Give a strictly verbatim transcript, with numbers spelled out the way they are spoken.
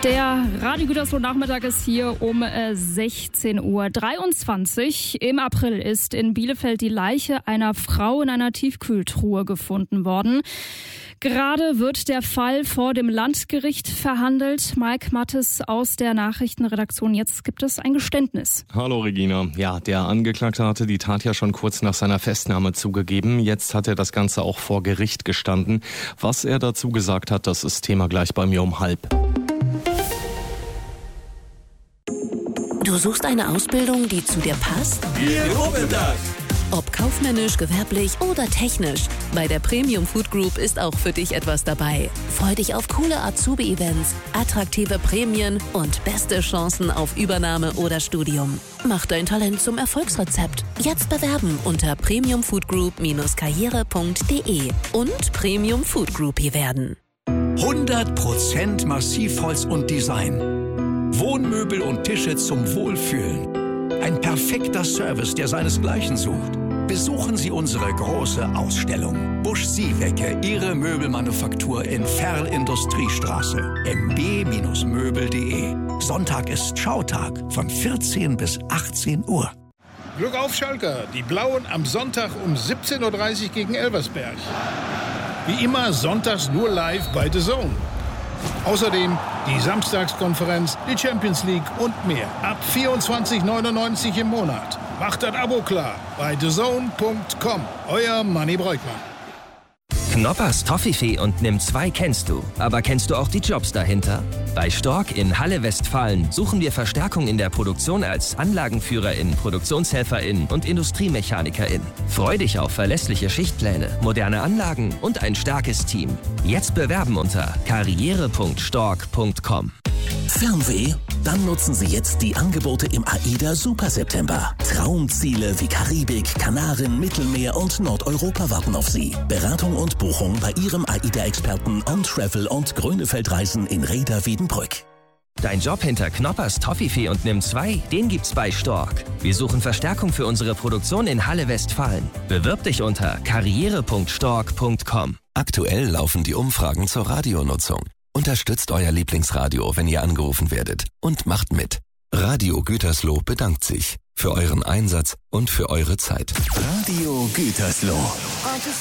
Der Radio Gütersloh Nachmittag ist hier um sechzehn Uhr dreiundzwanzig. Im April ist in Bielefeld die Leiche einer Frau in einer Tiefkühltruhe gefunden worden. Gerade wird der Fall vor dem Landgericht verhandelt. Mike Mattes aus der Nachrichtenredaktion. Jetzt gibt es ein Geständnis. Hallo Regina. Ja, der Angeklagte hatte die Tat ja schon kurz nach seiner Festnahme zugegeben. Jetzt hat er das Ganze auch vor Gericht gestanden. Was er dazu gesagt hat, das ist Thema gleich bei mir um halb. Du suchst eine Ausbildung, die zu dir passt? Wir wuppen das! Ob kaufmännisch, gewerblich oder technisch, bei der Premium Food Group ist auch für dich etwas dabei. Freu dich auf coole Azubi-Events, attraktive Prämien und beste Chancen auf Übernahme oder Studium. Mach dein Talent zum Erfolgsrezept. Jetzt bewerben unter premiumfoodgroup Bindestrich karriere Punkt de und Premium Food Groupie werden. hundert Prozent Massivholz und Design. Wohnmöbel und Tische zum Wohlfühlen. Ein perfekter Service, der seinesgleichen sucht. Besuchen Sie unsere große Ausstellung. Busch Siewecke, Ihre Möbelmanufaktur in Ferl-Industriestraße. m b Möbel punkt de. Sonntag ist Schautag von vierzehn bis achtzehn Uhr. Glück auf, Schalker. Die Blauen am Sonntag um siebzehn Uhr dreißig gegen Elversberg. Wie immer sonntags nur live bei The Zone. Außerdem die Samstagskonferenz, die Champions League und mehr. Ab vierundzwanzig neunundneunzig im Monat. Macht das Abo klar bei the zone punkt com. Euer Manni Breukmann. Knoppers Toffifee und Nimm zwei kennst du. Aber kennst du auch die Jobs dahinter? Bei Stork in Halle Westfalen suchen wir Verstärkung in der Produktion als Anlagenführerin, Produktionshelferin und Industriemechanikerin. Freu dich auf verlässliche Schichtpläne, moderne Anlagen und ein starkes Team. Jetzt bewerben unter karriere punkt stork punkt com. Fernweh? Dann nutzen Sie jetzt die Angebote im AIDA Super September. Traumziele wie Karibik, Kanaren, Mittelmeer und Nordeuropa warten auf Sie. Beratung und Buchung bei Ihrem AIDA-Experten On Travel und Grönefeldreisen in Rheda-Wiedenbrück. Dein Job hinter Knoppers Toffifee und Nimm zwei, den gibt's bei Stork. Wir suchen Verstärkung für unsere Produktion in Halle Westfalen. Bewirb dich unter karriere punkt stork punkt com. Aktuell laufen die Umfragen zur Radionutzung. Unterstützt euer Lieblingsradio, wenn ihr angerufen werdet, und macht mit. Radio Gütersloh bedankt sich für euren Einsatz und für eure Zeit. Radio Gütersloh.